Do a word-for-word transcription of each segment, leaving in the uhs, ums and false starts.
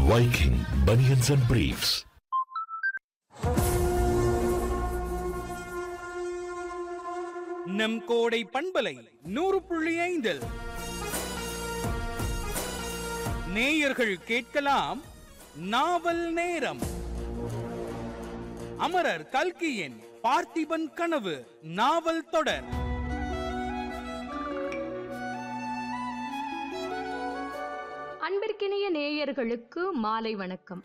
Viking Bunions and Briefs. நம் கோடை பண்பலை நூறு புள்ளி ஐந்தில் நேயர்கள் கேட்கலாம் நாவல் நேரம். அமரர் கல்கியின் பார்த்திபன் கனவு நாவல் தொடர். அன்பிற்கினிய நேயர்களுக்கு மாலை வணக்கம்.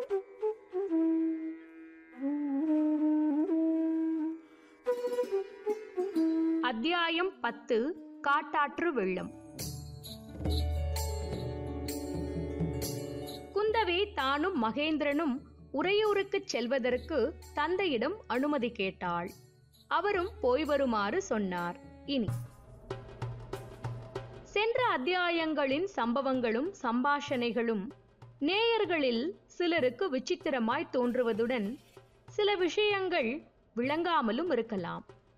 அத்தியாயம் பத்து. காட்டாற்று வெள்ளம். குந்தவை தானும் மகேந்திரனும் உறையூருக்கு செல்வதற்கு தந்தையிடம் அனுமதி கேட்டாள். அவரும் போய் வருமாறு சொன்னார். இனி சென்ற அத்தியாயங்களின் சம்பவங்களும் சம்பாஷணைகளும் நேயர்களில் சிலருக்கு விசித்திரமாய் தோன்றுவதுடன் சில விஷயங்கள் விளங்காமலும் இருக்கலாம்.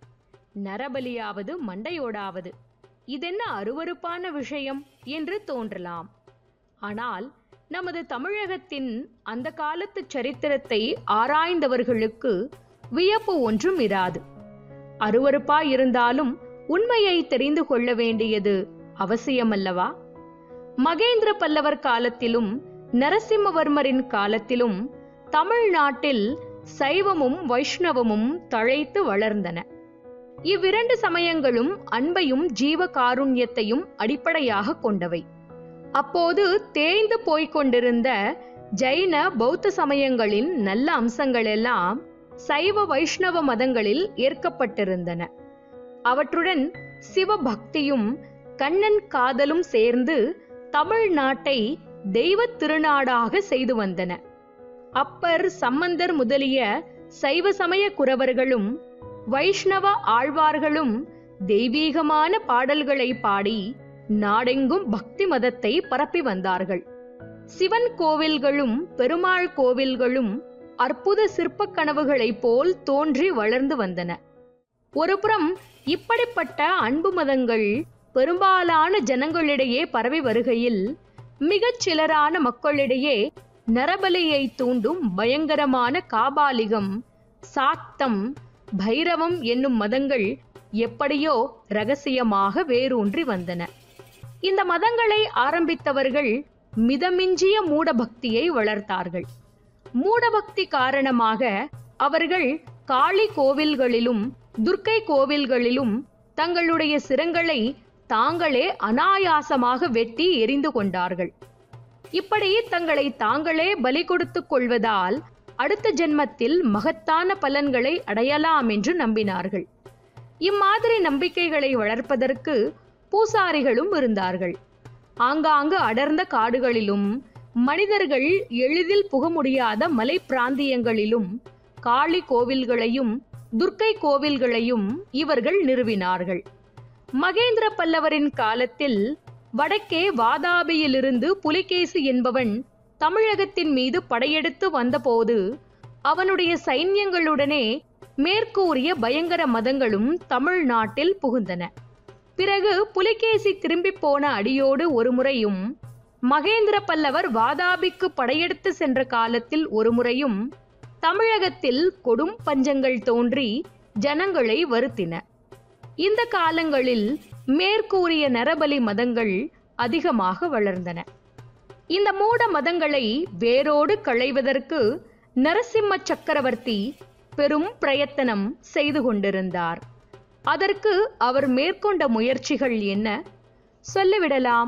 நரபலியாவது மண்டையோடாவது இதென்ன அருவருப்பான விஷயம் என்று தோன்றலாம். ஆனால் நமது தமிழகத்தின் அந்த காலத்து சரித்திரத்தை ஆராய்ந்தவர்களுக்கு வியப்பு ஒன்றும் இராது. அருவருப்பாயிருந்தாலும் உண்மையை தெரிந்து கொள்ள வேண்டியது அவசியமல்லவா? மகேந்திர பல்லவர் காலத்திலும் நரசிம்மவர்மரின் காலத்திலும் தமிழ்நாட்டில் சைவமும் வைஷ்ணவமும் தழைத்து வளர்ந்தன. இவ்விரண்டு சமயங்களும் அன்பையும் ஜீவ காருண்யத்தையும் அடிப்படையாக கொண்டவை. அப்போது தேய்ந்து போய்கொண்டிருந்த ஜைன பௌத்த சமயங்களின் நல்ல அம்சங்கள் எல்லாம் சைவ வைஷ்ணவ மதங்களில் ஏற்கப்பட்டிருந்தன. அவற்றுடன் சிவபக்தியும் கண்ணன் காதலும் சேர்ந்து தமிழ்நாட்டை தெய்வ திருநாடாக செய்து வந்தன. அப்பர் சம்பந்தர் முதலிய சைவ சமய குரவர்களும் வைஷ்ணவ ஆழ்வார்களும் தெய்வீகமான பாடல்களை பாடி நாடெங்கும் பக்தி மதத்தை பரப்பி வந்தார்கள். சிவன் கோவில்களும் பெருமாள் கோவில்களும் அற்புத சிற்ப கனவுகளைப் போல் தோன்றி வளர்ந்து வந்தன. ஒருபுறம் இப்படிப்பட்ட அன்பு மதங்கள் பெரும்பாலான ஜனங்களிடையே பரவி வருகையில் மிகச் சிலரான மக்களிடையே நரபலியை தூண்டும் பயங்கரமான காபாலிகம், சாக்தம், பைரவம் என்னும் மதங்கள் எப்படியோ இரகசியமாக வேரூன்றி வந்தன. இந்த மதங்களை ஆரம்பித்தவர்கள் மிதமிஞ்சிய மூடபக்தியை வளர்த்தார்கள். மூடபக்தி காரணமாக அவர்கள் காளி கோவில்களிலும் துர்க்கை கோவில்களிலும் தங்களுடைய சிரங்களை தாங்களே அனாயாசமாக வெட்டி எரிந்து கொண்டார்கள். இப்படி தங்களை தாங்களே பலி கொடுத்துக் கொள்வதால் அடுத்த ஜென்மத்தில் மகத்தான பலன்களை அடையலாம் என்று நம்பினார்கள். இம்மாதிரி நம்பிக்கைகளை வளர்ப்பதற்கு பூசாரிகளும் இருந்தார்கள். ஆங்காங்கு அடர்ந்த காடுகளிலும் மனிதர்கள் எளிதில் புக முடியாத மலை பிராந்தியங்களிலும் காளி கோவில்களையும் துர்க்கை கோவில்களையும் இவர்கள் நிறுவினார்கள். மகேந்திர பல்லவரின் காலத்தில் வடக்கே வாதாபியிலிருந்து புலிகேசி என்பவன் தமிழகத்தின் மீது படையெடுத்து வந்தபோது அவனுடைய சைன்யங்களுடனே மேற்கூறிய பயங்கர மதங்களும் தமிழ்நாட்டில் புகுந்தன. பிறகு புலிகேசி திரும்பி போன அடியோடு ஒரு முறையும், மகேந்திர பல்லவர் வாதாபிக்கு படையெடுத்து சென்ற காலத்தில் ஒரு முறையும் தமிழகத்தில் கொடும் பஞ்சங்கள் தோன்றி ஜனங்களை வருத்தின. இந்த காலங்களில் மேற்கூறிய நரபலி மதங்கள் அதிகமாக வளர்ந்தன. இந்த மூட மதங்களை வேரோடு களைவதற்கு நரசிம்ம சக்கரவர்த்தி பெரும் பிரயத்தனம் செய்து கொண்டிருந்தார். அதற்கு அவர் மேற்கொண்ட முயற்சிகள் என்ன சொல்லிவிடலாம்.